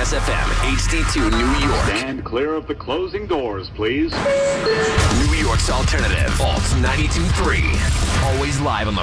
Kiss FM, HD2 New York. Stand clear of the closing doors, please. New York's alternative, Alt 92.3. Always live on the